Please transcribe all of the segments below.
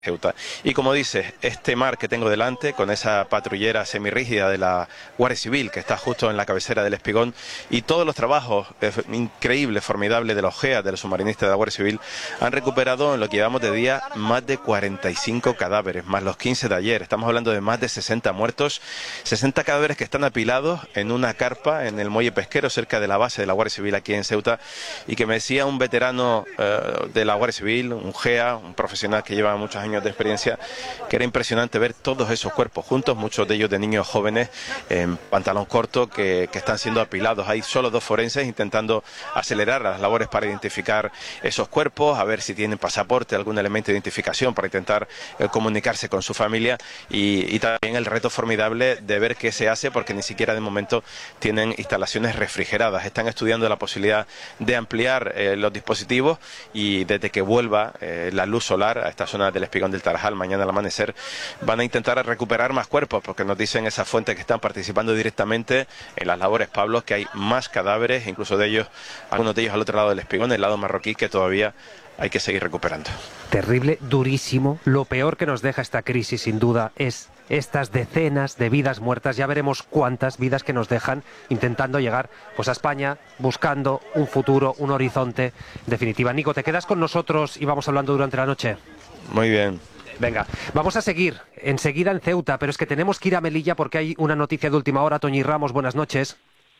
Ceuta. Y como dices, este mar que tengo delante, con esa patrullera semirrígida de la Guardia Civil que está justo en la cabecera del Espigón, y todos los trabajos increíbles, formidables de los GEA, de los submarinistas de la Guardia Civil, han recuperado en lo que llevamos de día más de 45 cadáveres, más los 15 de ayer. Estamos hablando de más de 60 muertos, 60 cadáveres que están apilados en una carpa en el muelle pesquero cerca de la base de la Guardia Civil aquí en Ceuta, y que me decía un veterano de la Guardia Civil, un GEA, un profesional que lleva muchos años de experiencia, que era impresionante ver todos esos cuerpos juntos, muchos de ellos de niños jóvenes en pantalón corto que están siendo apilados. Hay solo 2 forenses intentando acelerar las labores para identificar esos cuerpos, a ver si tienen pasaporte, algún elemento de identificación para intentar comunicarse con su familia, y también el reto formidable de ver qué se hace, porque ni siquiera de momento tienen instalaciones refrigeradas. Están estudiando la posibilidad de ampliar los dispositivos, y desde que vuelva la luz solar a esta zona del Espigón del Tarajal mañana al amanecer, van a intentar recuperar más cuerpos, porque nos dicen esas fuentes que están participando directamente en las labores, Pablo, que hay más cadáveres, incluso de ellos, algunos de ellos al otro lado del Espigón, el lado marroquí, que todavía hay que seguir recuperando. Terrible, durísimo. Lo peor que nos deja esta crisis, sin duda, es estas decenas de vidas muertas. Ya veremos cuántas vidas que nos dejan intentando llegar pues a España, buscando un futuro, un horizonte. En definitiva, Nico, ¿te quedas con nosotros y vamos hablando durante la noche? Muy bien. Venga, vamos a seguir enseguida en Ceuta, pero es que tenemos que ir a Melilla porque hay una noticia de última hora. Toñi Ramos, buenas noches.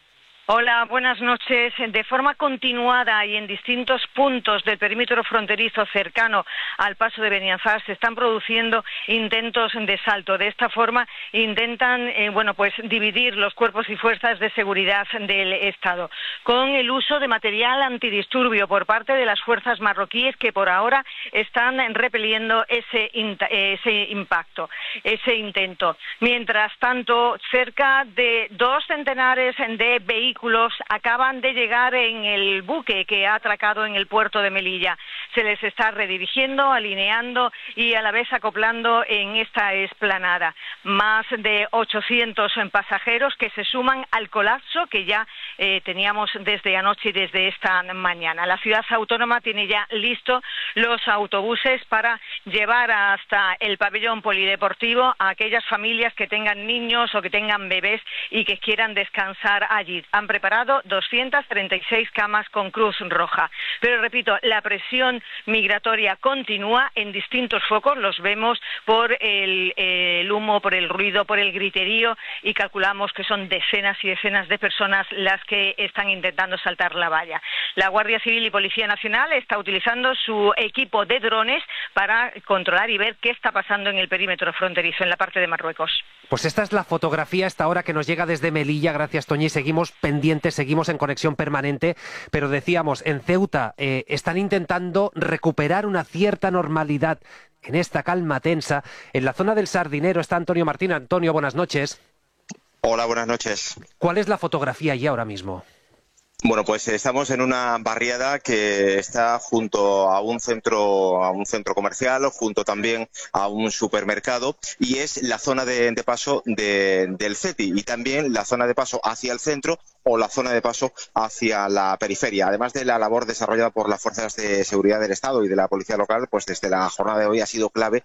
Hola, buenas noches. De forma continuada y en distintos puntos del perímetro fronterizo cercano al paso de Beniazar se están produciendo intentos de salto. De esta forma intentan dividir los cuerpos y fuerzas de seguridad del Estado con el uso de material antidisturbio por parte de las fuerzas marroquíes, que por ahora están repeliendo ese impacto, ese intento. Mientras tanto, cerca de 2 centenares de vehículos acaban de llegar en el buque que ha atracado en el puerto de Melilla. Se les está redirigiendo, alineando y a la vez acoplando en esta explanada. Más de 800 pasajeros que se suman al colapso que ya teníamos desde anoche y desde esta mañana. La ciudad autónoma tiene ya listos los autobuses para llevar hasta el pabellón polideportivo a aquellas familias que tengan niños o que tengan bebés y que quieran descansar allí. Han preparado 236 camas con Cruz Roja. Pero repito, la presión migratoria continúa en distintos focos, los vemos por el humo, por el ruido, por el griterío, y calculamos que son decenas y decenas de personas las que están intentando saltar la valla. La Guardia Civil y Policía Nacional está utilizando su equipo de drones para controlar y ver qué está pasando en el perímetro fronterizo, en la parte de Marruecos. Pues esta es la fotografía esta hora que nos llega desde Melilla. Gracias, Toñi. Seguimos pendientes, seguimos en conexión permanente, pero decíamos, en Ceuta están intentando recuperar una cierta normalidad en esta calma tensa. En la zona del Sardinero está Antonio Martín. Antonio, buenas noches. Hola, buenas noches. ¿Cuál es la fotografía allí ahora mismo? Bueno, pues estamos en una barriada que está junto a un centro comercial, junto también a un supermercado, y es la zona de paso del CETI, y también la zona de paso hacia el centro o la zona de paso hacia la periferia. Además de la labor desarrollada por las fuerzas de seguridad del Estado y de la policía local, pues desde la jornada de hoy ha sido clave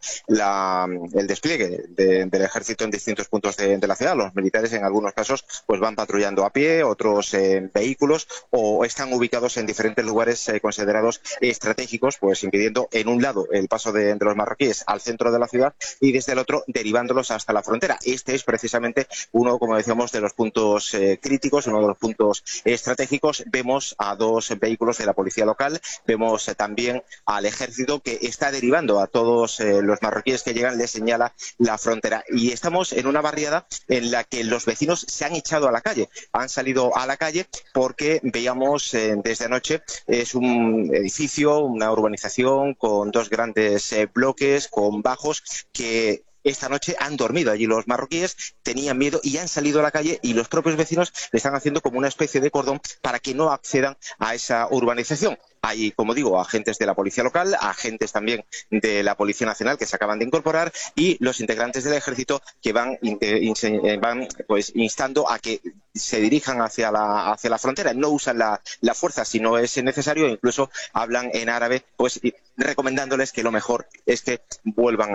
el despliegue del ejército en distintos puntos de la ciudad. Los militares en algunos casos pues van patrullando a pie, otros en vehículos, o están ubicados en diferentes lugares considerados estratégicos, pues impidiendo en un lado el paso de los marroquíes al centro de la ciudad y desde el otro derivándolos hasta la frontera. Este es precisamente uno, como decíamos, de los puntos críticos, uno de los puntos estratégicos. Vemos a 2 vehículos de la policía local, vemos también al ejército que está derivando a todos los marroquíes que llegan, les señala la frontera. Y estamos en una barriada en la que los vecinos se han echado a la calle, han salido a la calle porque veíamos desde anoche, es un edificio, una urbanización con 2 grandes bloques, con bajos que esta noche han dormido allí los marroquíes, tenían miedo y han salido a la calle, y los propios vecinos le están haciendo como una especie de cordón para que no accedan a esa urbanización. Hay, como digo, agentes de la policía local, agentes también de la Policía Nacional que se acaban de incorporar, y los integrantes del ejército que van pues instando a que se dirijan hacia la frontera. No usan la fuerza si no es necesario, e incluso hablan en árabe, pues recomendándoles que lo mejor es que vuelvan